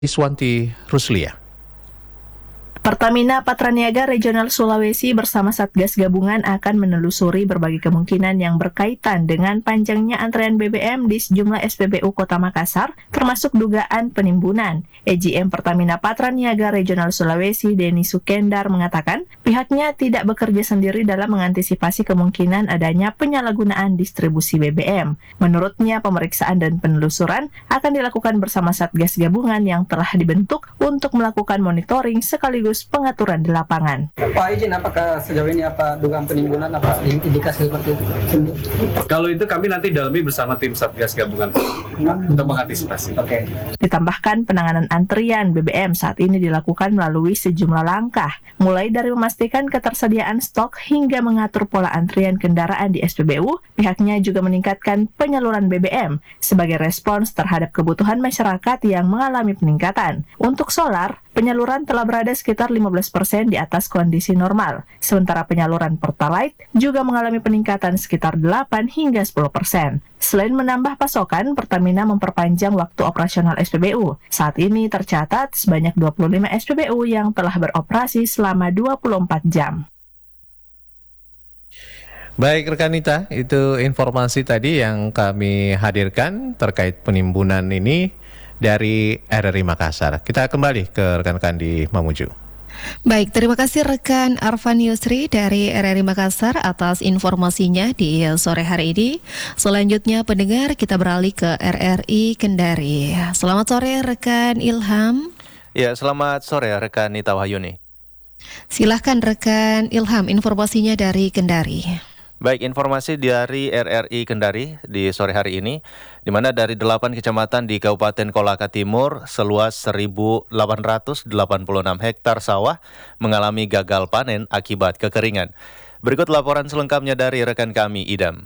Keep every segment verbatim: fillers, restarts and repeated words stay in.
Iswanti Ruslia. Pertamina Patraniaga Regional Sulawesi bersama Satgas Gabungan akan menelusuri berbagai kemungkinan yang berkaitan dengan panjangnya antrean B B M di sejumlah S P B U Kota Makassar, termasuk dugaan penimbunan. E G M Pertamina Patraniaga Regional Sulawesi, Denny Sukendar, mengatakan pihaknya tidak bekerja sendiri dalam mengantisipasi kemungkinan adanya penyalahgunaan distribusi B B M. Menurutnya, pemeriksaan dan penelusuran akan dilakukan bersama Satgas Gabungan yang telah dibentuk untuk melakukan monitoring sekaligus pengaturan di lapangan. Pak izin, apakah sejauh ini apa dugaan penimbunan, apa indikasi seperti itu? Kalau itu kami nanti dalami bersama tim Satgas Gabungan untuk mengantisipasi. Oke. Ditambahkan penanganan antrian B B M saat ini dilakukan melalui sejumlah langkah, mulai dari memastikan ketersediaan stok hingga mengatur pola antrian kendaraan di S P B U. Pihaknya juga meningkatkan penyaluran B B M sebagai respons terhadap kebutuhan masyarakat yang mengalami peningkatan. Untuk solar, penyaluran telah berada sekitar lima belas persen di atas kondisi normal, sementara penyaluran Pertalite juga mengalami peningkatan sekitar delapan hingga sepuluh persen. Selain menambah pasokan, Pertamina memperpanjang waktu operasional S P B U. Saat ini tercatat sebanyak dua puluh lima S P B U yang telah beroperasi selama dua puluh empat jam. Baik rekan Nita, itu informasi tadi yang kami hadirkan terkait penimbunan ini dari R R I Makassar. Kita kembali ke rekan-rekan di Mamuju. Baik, terima kasih rekan Arfan Yusri dari R R I Makassar atas informasinya di sore hari ini. Selanjutnya pendengar, kita beralih ke R R I Kendari. Selamat sore rekan Ilham. Ya, selamat sore rekan Nita Wahyuni. Silahkan rekan Ilham, informasinya dari Kendari. Baik, informasi dari R R I Kendari di sore hari ini, di mana dari delapan kecamatan di Kabupaten Kolaka Timur seluas seribu delapan ratus delapan puluh enam hektar sawah mengalami gagal panen akibat kekeringan. Berikut laporan selengkapnya dari rekan kami Idam.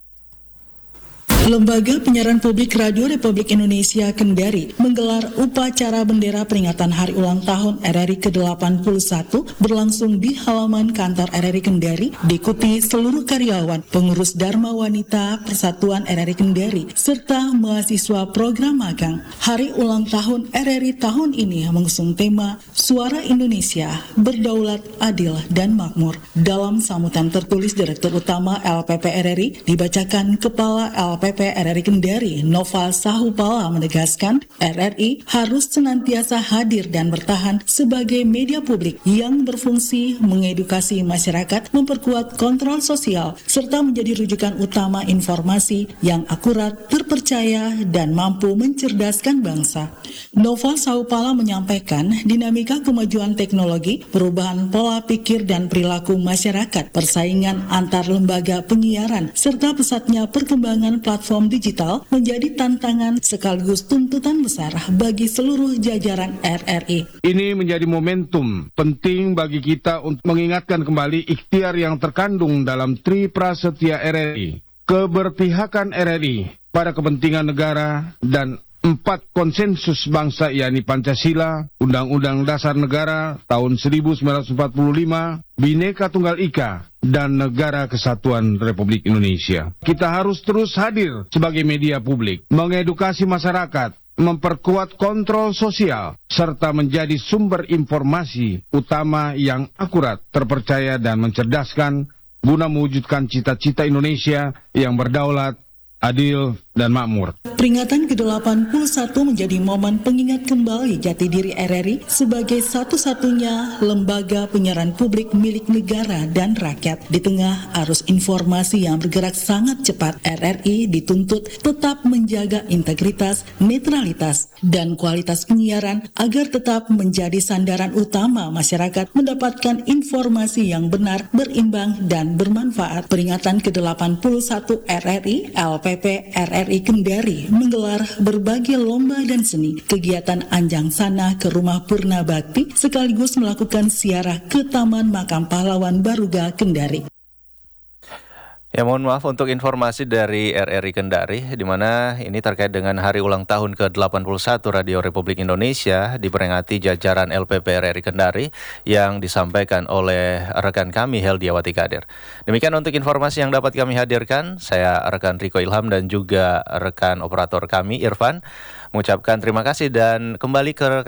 Lembaga Penyiaran Publik Radio Republik Indonesia Kendari menggelar upacara bendera peringatan Hari Ulang Tahun R R I ke delapan puluh satu berlangsung di halaman kantor R R I Kendari, diikuti seluruh karyawan, pengurus Dharma Wanita Persatuan R R I Kendari, serta mahasiswa program magang. Hari Ulang Tahun R R I tahun ini mengusung tema Suara Indonesia, Berdaulat, Adil, dan Makmur. Dalam sambutan tertulis Direktur Utama L P P R R I, dibacakan Kepala L P P R R I Kendari, Noval Sahupala, menegaskan R R I harus senantiasa hadir dan bertahan sebagai media publik yang berfungsi mengedukasi masyarakat, memperkuat kontrol sosial, serta menjadi rujukan utama informasi yang akurat, terpercaya, dan mampu mencerdaskan bangsa. Noval Sahupala menyampaikan dinamika kemajuan teknologi, perubahan pola pikir dan perilaku masyarakat, persaingan antar lembaga penyiaran, serta pesatnya perkembangan platform digital menjadi tantangan sekaligus tuntutan besar bagi seluruh jajaran R R I. Ini menjadi momentum penting bagi kita untuk mengingatkan kembali ikhtiar yang terkandung dalam Tri Prasetya R R I, keberpihakan R R I pada kepentingan negara, dan empat konsensus bangsa, yakni Pancasila, Undang-Undang Dasar Negara tahun seribu sembilan ratus empat puluh lima, Bhinneka Tunggal Ika, dan Negara Kesatuan Republik Indonesia. Kita harus terus hadir sebagai media publik, mengedukasi masyarakat, memperkuat kontrol sosial, serta menjadi sumber informasi utama yang akurat, terpercaya, dan mencerdaskan guna mewujudkan cita-cita Indonesia yang berdaulat, adil, dan makmur. Peringatan ke delapan puluh satu menjadi momen pengingat kembali jati diri R R I sebagai satu-satunya lembaga penyiaran publik milik negara dan rakyat. Di tengah arus informasi yang bergerak sangat cepat, R R I dituntut tetap menjaga integritas, netralitas, dan kualitas penyiaran agar tetap menjadi sandaran utama masyarakat mendapatkan informasi yang benar, berimbang, dan bermanfaat. Peringatan ke delapan puluh satu R R I, L P P R R I Kendari menggelar berbagai lomba dan seni, kegiatan anjang sana ke Rumah Purna Bakti, sekaligus melakukan ziarah ke Taman Makam Pahlawan Baruga Kendari. Ya, mohon maaf untuk informasi dari R R I Kendari, di mana ini terkait dengan hari ulang tahun ke delapan puluh satu Radio Republik Indonesia diperingati jajaran L P P R R I Kendari yang disampaikan oleh rekan kami Heldiawati Kadir. Demikian untuk informasi yang dapat kami hadirkan, saya rekan Riko Ilham dan juga rekan operator kami Irfan mengucapkan terima kasih dan kembali ke